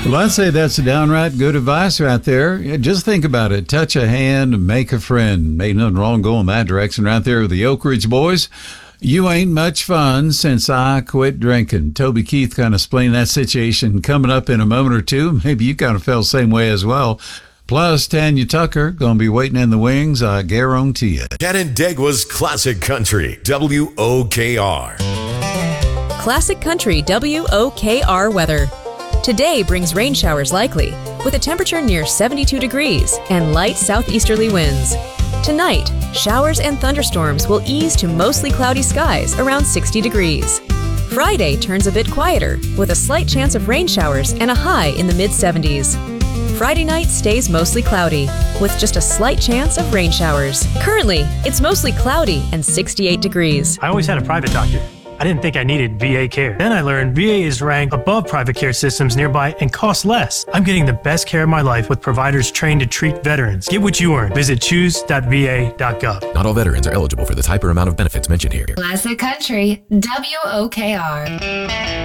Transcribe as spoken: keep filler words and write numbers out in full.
Well, I'd say that's a downright good advice right there. Yeah, just think about it. Touch a hand, make a friend. Made nothing wrong going that direction right there with the Oak Ridge Boys. You ain't much fun since I quit drinking. Toby Keith kind of explained that situation coming up in a moment or two. Maybe you kind of felt the same way as well. Plus, Tanya Tucker going to be waiting in the wings, I guarantee it. Canandaigua's Classic Country, W O K R. Classic Country W O K R weather. Today brings rain showers likely, with a temperature near seventy-two degrees and light southeasterly winds. Tonight, showers and thunderstorms will ease to mostly cloudy skies around sixty degrees. Friday turns a bit quieter, with a slight chance of rain showers and a high in the mid-seventies. Friday night stays mostly cloudy, with just a slight chance of rain showers. Currently, it's mostly cloudy and sixty-eight degrees. I always had a private doctor. I didn't think I needed V A care. Then I learned V A is ranked above private care systems nearby and costs less. I'm getting the best care of my life with providers trained to treat veterans. Get what you earn. Visit choose dot v a dot gov. Not all veterans are eligible for the type or amount of benefits mentioned here. Classic Country, W O K R.